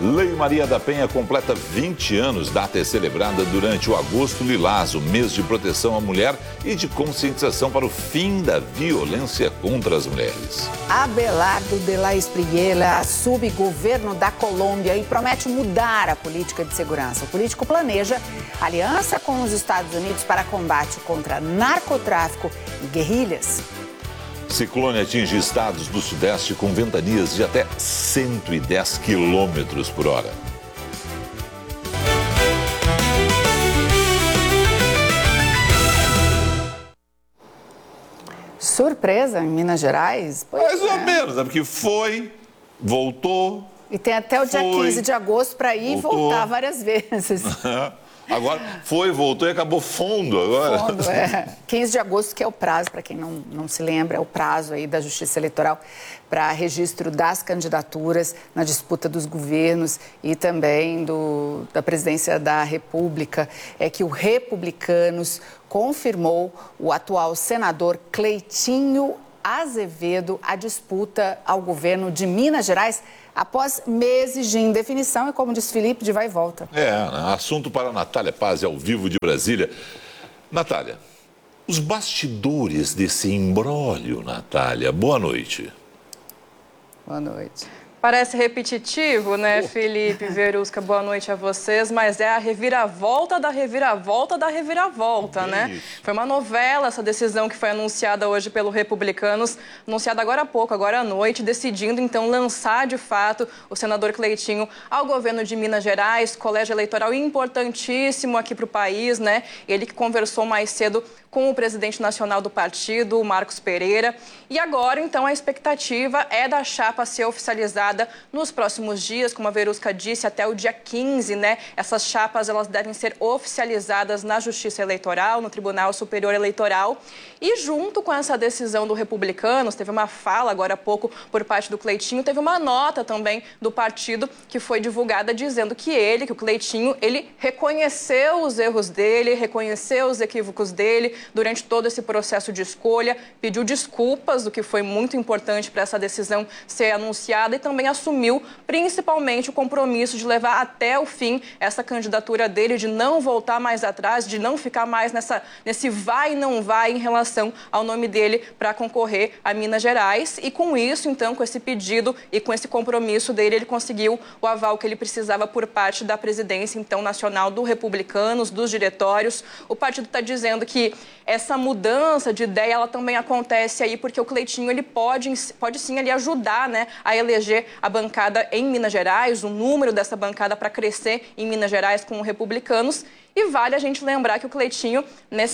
Lei Maria da Penha completa 20 anos. Data é celebrada durante o Agosto Lilás, o mês de proteção à mulher e de conscientização para o fim da violência contra as mulheres. Abelardo de la Espriella assume governo da Colômbia e promete mudar a política de segurança. O político planeja aliança com os Estados Unidos para combate contra narcotráfico e guerrilhas. Ciclone atinge estados do Sudeste com ventanias de até 110 quilômetros por hora. Surpresa em Minas Gerais? Mais ou menos, né? Porque foi, voltou. E tem até o dia 15 de agosto para ir voltou. E voltar várias vezes. Agora foi, voltou e acabou fundo agora. Fundo, 15 de agosto, que é o prazo, para quem não se lembra, é o prazo aí da Justiça Eleitoral para registro das candidaturas na disputa dos governos e também da presidência da República. É que o Republicanos confirmou o atual senador Cleitinho Azevedo a disputa ao governo de Minas Gerais após meses de indefinição e, como disse Felipe, de vai e volta. Assunto para a Natália Paz, ao vivo de Brasília. Natália, os bastidores desse imbróglio, Natália, boa noite. Boa noite. Parece repetitivo, né, Felipe, Verusca, boa noite a vocês, mas é a reviravolta da reviravolta da reviravolta, né? Isso. Foi uma novela essa decisão que foi anunciada hoje pelo Republicanos, anunciada agora há pouco, agora à noite, decidindo então lançar de fato o senador Cleitinho ao governo de Minas Gerais, colégio eleitoral importantíssimo aqui para o país, né? Ele que conversou mais cedo com o presidente nacional do partido, o Marcos Pereira. E agora, então, a expectativa é da chapa ser oficializada nos próximos dias, como a Verusca disse, até o dia 15, né? Essas chapas, elas devem ser oficializadas na Justiça Eleitoral, no Tribunal Superior Eleitoral. E junto com essa decisão do Republicanos, teve uma fala agora há pouco por parte do Cleitinho, teve uma nota também do partido que foi divulgada dizendo que o Cleitinho, ele reconheceu os erros dele, reconheceu os equívocos dele durante todo esse processo de escolha, pediu desculpas, o que foi muito importante para essa decisão ser anunciada, e também assumiu principalmente o compromisso de levar até o fim essa candidatura dele, de não voltar mais atrás, de não ficar mais nesse vai e não vai em relação ao nome dele para concorrer a Minas Gerais. E com isso, então, com esse pedido e com esse compromisso dele, ele conseguiu o aval que ele precisava por parte da presidência, então, nacional do Republicanos, dos diretórios. O partido está dizendo que essa mudança de ideia, ela também acontece aí porque o Cleitinho, ele pode sim ali ajudar, né, a eleger a bancada em Minas Gerais, o número dessa bancada para crescer em Minas Gerais com os Republicanos. E vale a gente lembrar que o Cleitinho,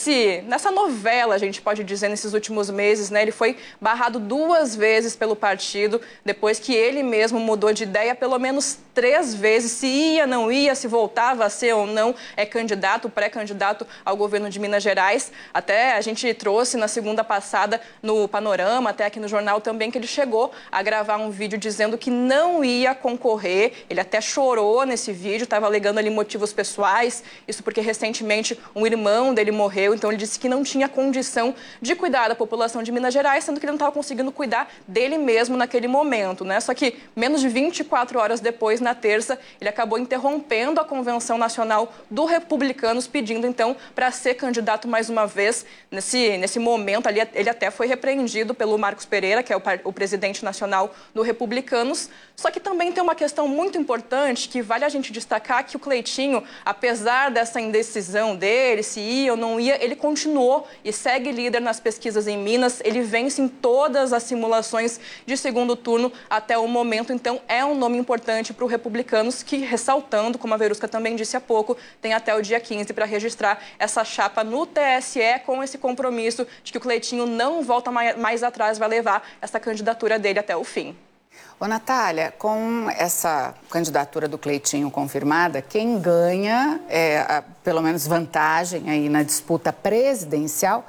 nessa novela, a gente pode dizer, nesses últimos meses, né, ele foi barrado 2 vezes pelo partido, depois que ele mesmo mudou de ideia pelo menos 3 vezes, se ia, não ia, se voltava a ser ou não pré-candidato ao governo de Minas Gerais. Até a gente trouxe na segunda passada no Panorama, até aqui no jornal também, que ele chegou a gravar um vídeo dizendo que não ia concorrer. Ele até chorou nesse vídeo, estava alegando ali motivos pessoais, isso porque recentemente um irmão dele morreu, então ele disse que não tinha condição de cuidar da população de Minas Gerais, sendo que ele não estava conseguindo cuidar dele mesmo naquele momento, né? Só que menos de 24 horas depois, na terça, ele acabou interrompendo a Convenção Nacional do Republicanos, pedindo então para ser candidato mais uma vez. Nesse momento ali, ele até foi repreendido pelo Marcos Pereira, que é o presidente nacional do Republicanos. Só que também tem uma questão muito importante que vale a gente destacar, que o Cleitinho, apesar dessa indecisão dele, se ia ou não ia, ele continuou e segue líder nas pesquisas em Minas. Ele vence em todas as simulações de segundo turno até o momento. Então, é um nome importante para o Republicanos, que, ressaltando, como a Verusca também disse há pouco, tem até o dia 15 para registrar essa chapa no TSE, com esse compromisso de que o Cleitinho não volta mais atrás, vai levar essa candidatura dele até o fim. Ô, Natália, com essa candidatura do Cleitinho confirmada, quem ganha, pelo menos vantagem aí na disputa presidencial,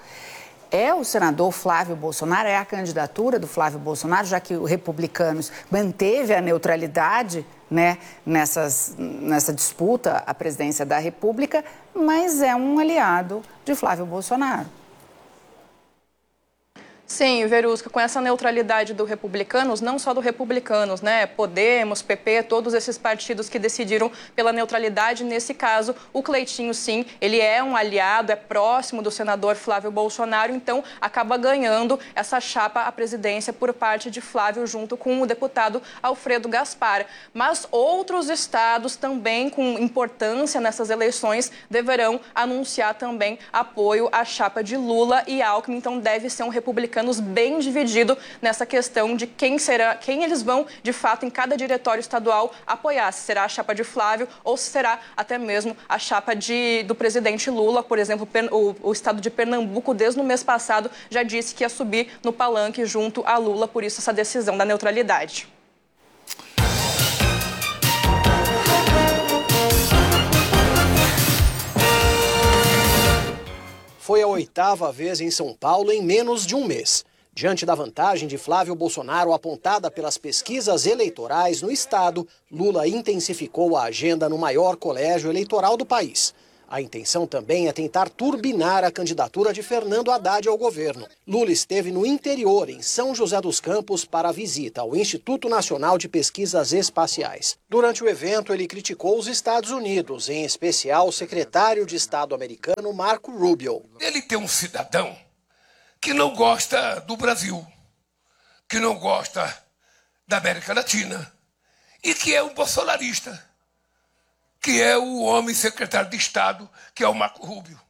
é o senador Flávio Bolsonaro, é a candidatura do Flávio Bolsonaro, já que o Republicanos manteve a neutralidade, né, nessa disputa à presidência da República, mas é um aliado de Flávio Bolsonaro. Sim, Verusca, com essa neutralidade do Republicanos, não só do Republicanos, né? Podemos, PP, todos esses partidos que decidiram pela neutralidade. Nesse caso, o Cleitinho, sim, ele é um aliado, é próximo do senador Flávio Bolsonaro, então acaba ganhando essa chapa à presidência por parte de Flávio junto com o deputado Alfredo Gaspar. Mas outros estados também com importância nessas eleições deverão anunciar também apoio à chapa de Lula e Alckmin, então deve ser um republicano bem dividido nessa questão de quem eles vão, de fato, em cada diretório estadual apoiar. Se será a chapa de Flávio ou se será até mesmo a chapa do presidente Lula. Por exemplo, o estado de Pernambuco, desde o mês passado, já disse que ia subir no palanque junto a Lula, por isso essa decisão da neutralidade. Foi a 8ª vez em São Paulo em menos de um mês. Diante da vantagem de Flávio Bolsonaro apontada pelas pesquisas eleitorais no estado, Lula intensificou a agenda no maior colégio eleitoral do país. A intenção também é tentar turbinar a candidatura de Fernando Haddad ao governo. Lula esteve no interior, em São José dos Campos, para a visita ao Instituto Nacional de Pesquisas Espaciais. Durante o evento, ele criticou os Estados Unidos, em especial o secretário de Estado americano Marco Rubio. Ele tem um cidadão que não gosta do Brasil, que não gosta da América Latina e que é um bolsonarista, que é o homem secretário de Estado, que é o Marco Rubio.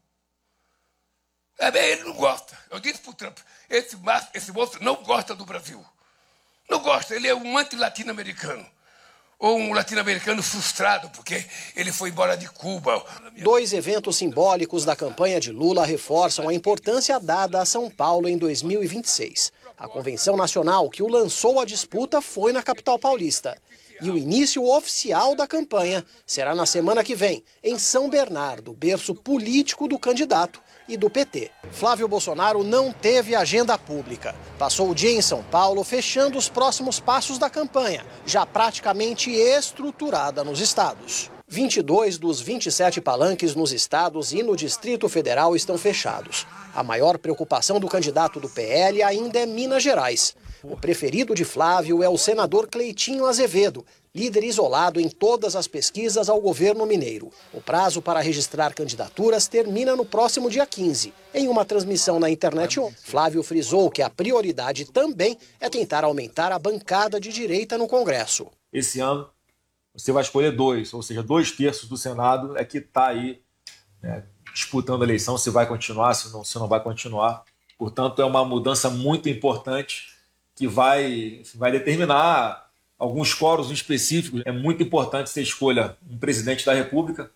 Ele não gosta. Eu disse para o Trump, esse moço não gosta do Brasil. Não gosta, ele é um anti-latino-americano. Ou um latino-americano frustrado, porque ele foi embora de Cuba. 2 eventos simbólicos da campanha de Lula reforçam a importância dada a São Paulo em 2026. A convenção nacional que o lançou à disputa foi na capital paulista. E o início oficial da campanha será na semana que vem, em São Bernardo, berço político do candidato e do PT. Flávio Bolsonaro não teve agenda pública. Passou o dia em São Paulo fechando os próximos passos da campanha, já praticamente estruturada nos estados. 22 dos 27 palanques nos estados e no Distrito Federal estão fechados. A maior preocupação do candidato do PL ainda é Minas Gerais. O preferido de Flávio é o senador Cleitinho Azevedo, líder isolado em todas as pesquisas ao governo mineiro. O prazo para registrar candidaturas termina no próximo dia 15. Em uma transmissão na internet, Flávio frisou que a prioridade também é tentar aumentar a bancada de direita no Congresso. Esse ano você vai escolher 2, ou seja, 2/3 do Senado é que está aí, né, disputando a eleição, se vai continuar, se não vai continuar. Portanto, é uma mudança muito importante que vai determinar alguns quóruns específicos. É muito importante que você escolha um presidente da República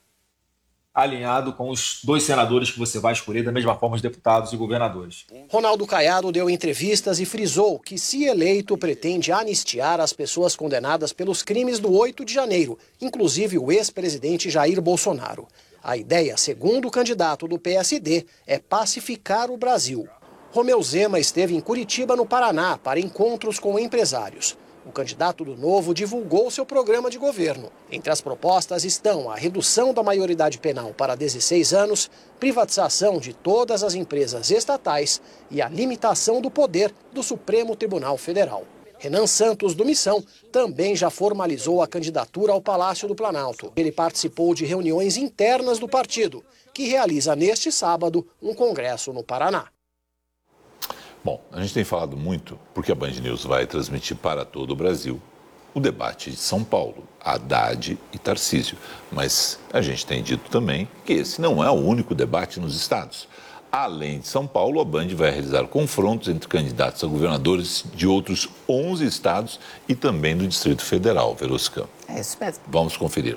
alinhado com os 2 senadores que você vai escolher, da mesma forma os deputados e governadores. Ronaldo Caiado deu entrevistas e frisou que, se eleito, pretende anistiar as pessoas condenadas pelos crimes do 8 de janeiro, inclusive o ex-presidente Jair Bolsonaro. A ideia, segundo o candidato do PSD, é pacificar o Brasil. Romeu Zema esteve em Curitiba, no Paraná, para encontros com empresários. O candidato do Novo divulgou seu programa de governo. Entre as propostas estão a redução da maioridade penal para 16 anos, privatização de todas as empresas estatais e a limitação do poder do Supremo Tribunal Federal. Renan Santos, do Missão, também já formalizou a candidatura ao Palácio do Planalto. Ele participou de reuniões internas do partido, que realiza neste sábado um congresso no Paraná. Bom, a gente tem falado muito, porque a Band News vai transmitir para todo o Brasil o debate de São Paulo, Haddad e Tarcísio. Mas a gente tem dito também que esse não é o único debate nos estados. Além de São Paulo, a Band vai realizar confrontos entre candidatos a governadores de outros 11 estados e também do Distrito Federal, Verusca. É isso mesmo. Vamos conferir.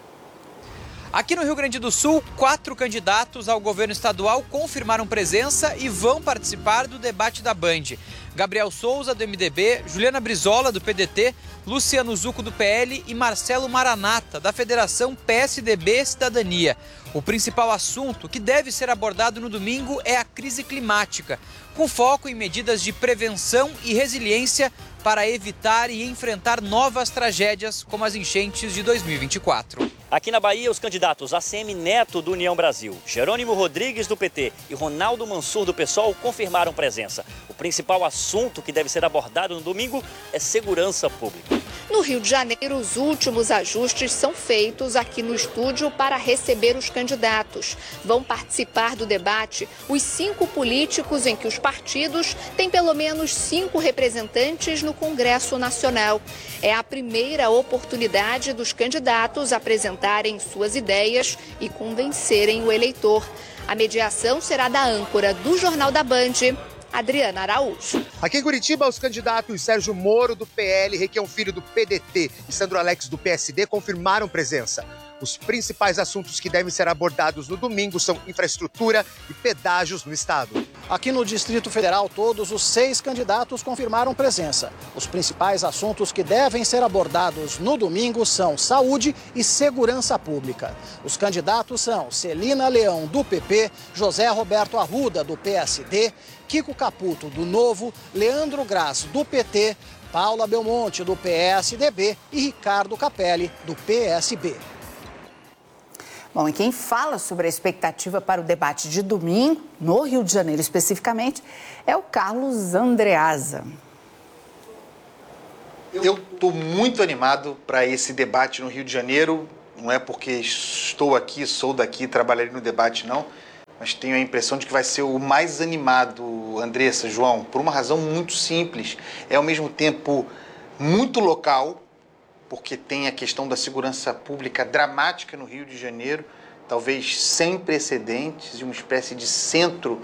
Aqui no Rio Grande do Sul, 4 candidatos ao governo estadual confirmaram presença e vão participar do debate da Band. Gabriel Souza, do MDB, Juliana Brizola, do PDT, Luciano Zucco, do PL e Marcelo Maranata, da Federação PSDB Cidadania. O principal assunto que deve ser abordado no domingo é a crise climática, com foco em medidas de prevenção e resiliência para evitar e enfrentar novas tragédias como as enchentes de 2024. Aqui na Bahia, os candidatos ACM Neto, do União Brasil, Jerônimo Rodrigues, do PT e Ronaldo Mansur, do PSOL, confirmaram presença. O principal assunto que deve ser abordado no domingo é segurança pública. No Rio de Janeiro, os últimos ajustes são feitos aqui no estúdio para receber os candidatos. Vão participar do debate os 5 políticos em que os partidos têm pelo menos 5 representantes no Congresso Nacional. É a primeira oportunidade dos candidatos apresentarem suas ideias e convencerem o eleitor. A mediação será da âncora do Jornal da Band, Adriana Araújo. Aqui em Curitiba, os candidatos Sérgio Moro, do PL, Requião Filho, do PDT e Sandro Alex, do PSD, confirmaram presença. Os principais assuntos que devem ser abordados no domingo são infraestrutura e pedágios no estado. Aqui no Distrito Federal, todos os 6 candidatos confirmaram presença. Os principais assuntos que devem ser abordados no domingo são saúde e segurança pública. Os candidatos são Celina Leão, do PP, José Roberto Arruda, do PSD, Kiko Caputo, do Novo, Leandro Graz, do PT, Paula Belmonte, do PSDB e Ricardo Capelli, do PSB. Bom, e quem fala sobre a expectativa para o debate de domingo, no Rio de Janeiro especificamente, é o Carlos Andreasa. Eu estou muito animado para esse debate no Rio de Janeiro. Não é porque estou aqui, sou daqui, trabalharei no debate, não. Mas tenho a impressão de que vai ser o mais animado, Andressa, João, por uma razão muito simples. É, ao mesmo tempo, muito local, porque tem a questão da segurança pública dramática no Rio de Janeiro, talvez sem precedentes, e uma espécie de centro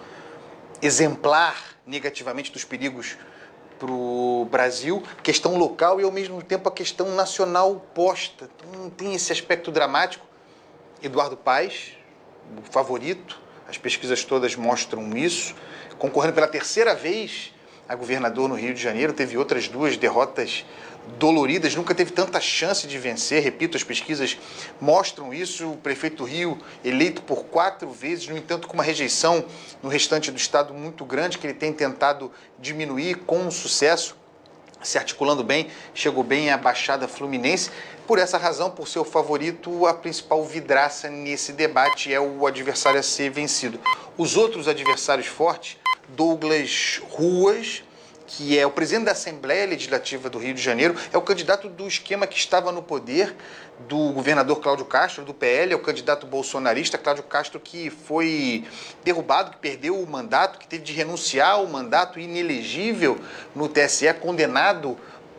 exemplar negativamente dos perigos para o Brasil, questão local e, ao mesmo tempo, a questão nacional posta. Então, tem esse aspecto dramático. Eduardo Paes, o favorito, as pesquisas todas mostram isso, concorrendo pela 3ª vez a governador no Rio de Janeiro, teve outras 2 derrotas doloridas, nunca teve tanta chance de vencer, repito, as pesquisas mostram isso, o prefeito do Rio eleito por 4 vezes, no entanto com uma rejeição no restante do estado muito grande, que ele tem tentado diminuir com sucesso, se articulando bem, chegou bem à Baixada Fluminense. Por essa razão, por ser o favorito, a principal vidraça nesse debate é o adversário a ser vencido. Os outros adversários fortes, Douglas Ruas, que é o presidente da Assembleia Legislativa do Rio de Janeiro, é o candidato do esquema que estava no poder do governador Cláudio Castro, do PL, é o candidato bolsonarista Cláudio Castro, que foi derrubado, que perdeu o mandato, que teve de renunciar ao mandato, inelegível no TSE, condenado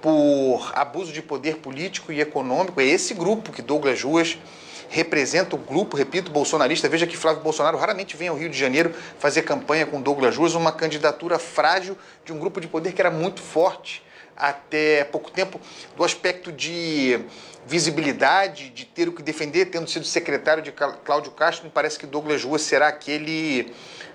por abuso de poder político e econômico. É esse grupo que Douglas Ruas representa, o grupo, repito, bolsonarista. Veja que Flávio Bolsonaro raramente vem ao Rio de Janeiro fazer campanha com Douglas Ruas, uma candidatura frágil de um grupo de poder que era muito forte até pouco tempo, do aspecto de visibilidade, de ter o que defender, tendo sido secretário de Cláudio Castro. Me parece que Douglas Ruas será aquele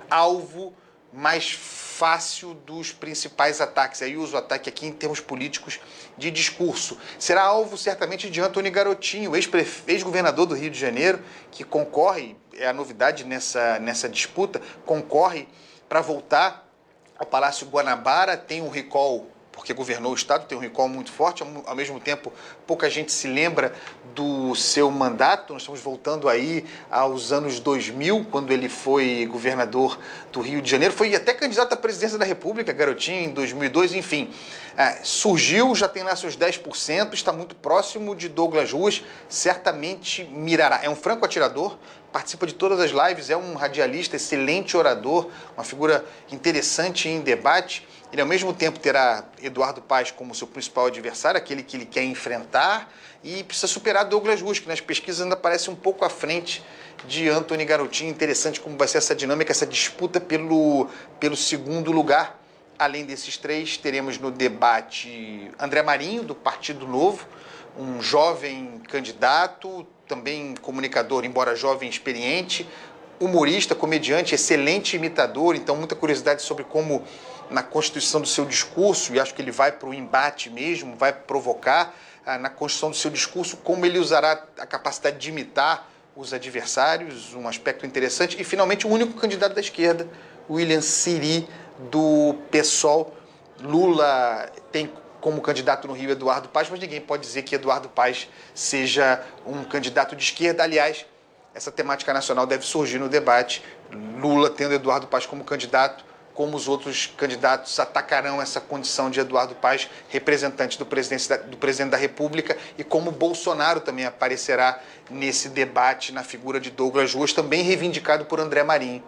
alvo mais fácil dos principais ataques. Aí uso o ataque aqui em termos políticos de discurso. Será alvo certamente de Antony Garotinho, ex-governador do Rio de Janeiro, que concorre, é a novidade nessa disputa, concorre para voltar ao Palácio Guanabara, tem um recall, porque governou o estado, tem um recall muito forte, ao mesmo tempo pouca gente se lembra do seu mandato. Nós estamos voltando aí aos anos 2000, quando ele foi governador do Rio de Janeiro, foi até candidato à presidência da República, Garotinho, em 2002, enfim. Surgiu, já tem lá seus 10%, está muito próximo de Douglas Ruas, certamente mirará. É um franco atirador, participa de todas as lives, é um radialista, excelente orador, uma figura interessante em debate. Ele, ao mesmo tempo, terá Eduardo Paes como seu principal adversário, aquele que ele quer enfrentar, e precisa superar Douglas Ruas, que nas pesquisas ainda parece um pouco à frente de Antony Garotinho. Interessante como vai ser essa dinâmica, essa disputa pelo segundo lugar. Além desses 3, teremos no debate André Marinho, do Partido Novo, um jovem candidato, também comunicador, embora jovem, experiente, humorista, comediante, excelente imitador. Então, muita curiosidade sobre como, na constituição do seu discurso, e acho que ele vai para o embate mesmo, vai provocar, na construção do seu discurso, como ele usará a capacidade de imitar os adversários, um aspecto interessante. E, finalmente, o único candidato da esquerda, William Siri, do PSOL. Lula tem como candidato no Rio Eduardo Paes, mas ninguém pode dizer que Eduardo Paes seja um candidato de esquerda. Aliás, essa temática nacional deve surgir no debate. Lula tendo Eduardo Paes como candidato, como os outros candidatos atacarão essa condição de Eduardo Paes, representante do presidente da República, e como Bolsonaro também aparecerá nesse debate na figura de Douglas Ruas, também reivindicado por André Marinho.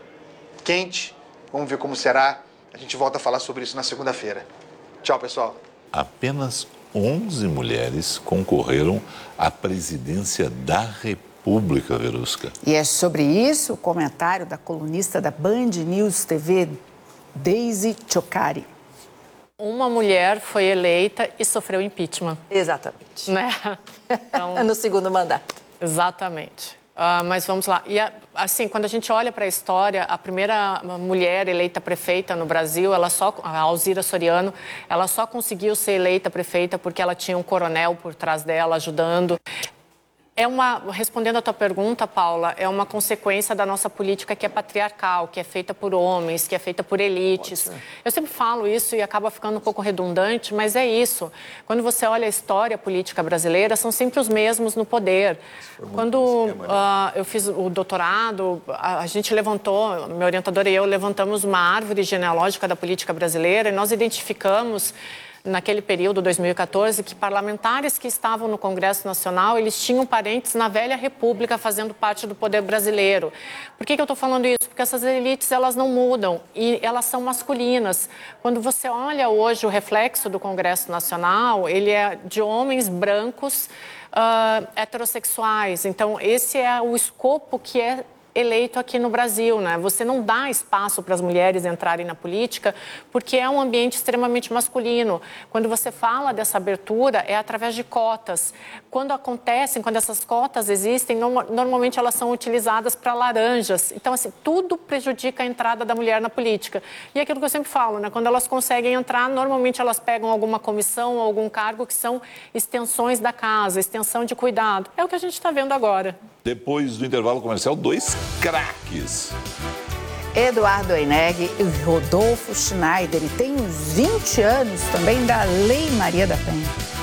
Quente, vamos ver como será. A gente volta a falar sobre isso na segunda-feira. Tchau, pessoal. Apenas 11 mulheres concorreram à presidência da República, Verusca. E é sobre isso o comentário da colunista da Band News TV, Daisy Chocari. Uma mulher foi eleita e sofreu impeachment. Exatamente. Né? Então, no segundo mandato. Exatamente. Mas vamos lá. E, assim, quando a gente olha para a história, a primeira mulher eleita prefeita no Brasil, a Alzira Soriano, ela só conseguiu ser eleita prefeita porque ela tinha um coronel por trás dela ajudando. Respondendo a tua pergunta, Paula, é uma consequência da nossa política que é patriarcal, que é feita por homens, que é feita por elites. Eu sempre falo isso e acaba ficando um pouco redundante, mas é isso. Quando você olha a história política brasileira, são sempre os mesmos no poder. Quando eu fiz o doutorado, a gente levantou, meu orientador e eu levantamos uma árvore genealógica da política brasileira e nós identificamos naquele período, 2014, que parlamentares que estavam no Congresso Nacional, eles tinham parentes na velha República fazendo parte do poder brasileiro. Por que eu estou falando isso? Porque essas elites, elas não mudam e elas são masculinas. Quando você olha hoje o reflexo do Congresso Nacional, ele é de homens brancos, heterossexuais. Então, esse é o escopo que é eleito aqui no Brasil, né? Você não dá espaço para as mulheres entrarem na política porque é um ambiente extremamente masculino. Quando você fala dessa abertura, é através de cotas. Quando essas cotas existem, normalmente elas são utilizadas para laranjas. Então, assim, tudo prejudica a entrada da mulher na política. E é aquilo que eu sempre falo, né? Quando elas conseguem entrar, normalmente elas pegam alguma comissão ou algum cargo que são extensões da casa, extensão de cuidado. É o que a gente está vendo agora. Depois do intervalo comercial, 2 craques. Eduardo Oineg e Rodolfo Schneider. E tem uns 20 anos também da Lei Maria da Penha.